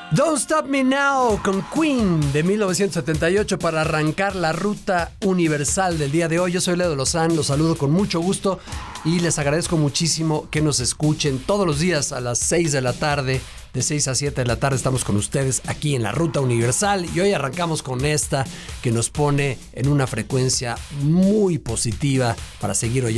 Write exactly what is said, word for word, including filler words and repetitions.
Don't Stop Me Now con Queen de mil novecientos setenta y ocho para arrancar la ruta universal del día de hoy. Yo soy Leo Lozán, los saludo con mucho gusto y les agradezco muchísimo que nos escuchen todos los días a las seis de la tarde. De seis a siete de la tarde estamos con ustedes aquí en la Ruta Universal y hoy arrancamos con esta que nos pone en una frecuencia muy positiva para seguir oyendo